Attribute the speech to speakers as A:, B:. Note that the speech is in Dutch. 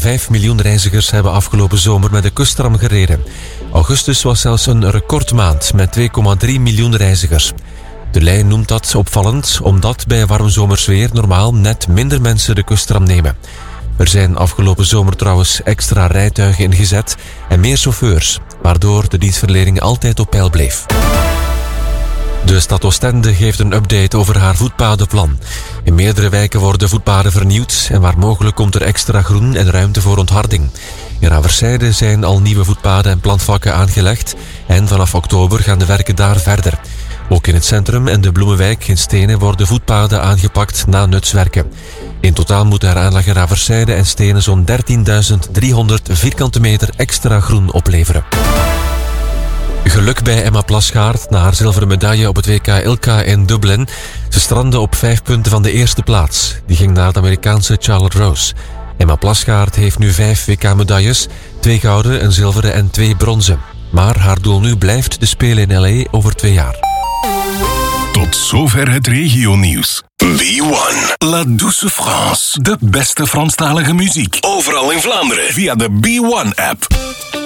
A: 5 miljoen reizigers hebben afgelopen zomer met de kusttram gereden. Augustus was zelfs een recordmaand met 2,3 miljoen reizigers. De lijn noemt dat opvallend, omdat bij warm zomersweer normaal net minder mensen de kusttram nemen. Er zijn afgelopen zomer trouwens extra rijtuigen ingezet en meer chauffeurs, waardoor de dienstverlening altijd op peil bleef. De stad Oostende geeft een update over haar voetpadenplan. In meerdere wijken worden voetpaden vernieuwd en waar mogelijk komt er extra groen en ruimte voor ontharding. In Raverszijde zijn al nieuwe voetpaden en plantvakken aangelegd en vanaf oktober gaan de werken daar verder. Ook in het centrum en de Bloemenwijk in Stenen worden voetpaden aangepakt na nutswerken. In totaal moeten er aanleg in Raverszijde en Stenen zo'n 13.300 vierkante meter extra groen opleveren. Geluk bij Emma Plasgaard na haar zilveren medaille op het WK Ilka in Dublin. Ze strandde op 5 punten van de eerste plaats. Die ging naar de Amerikaanse Charlotte Rose. Emma Plasgaard heeft nu 5 WK-medailles, 2 gouden, een zilveren en 2 bronzen. Maar haar doel nu blijft de Spelen in LA over 2 jaar.
B: Tot zover het regionieuws. B1. La Douce France. De beste Franstalige muziek. Overal in Vlaanderen. Via de B1-app.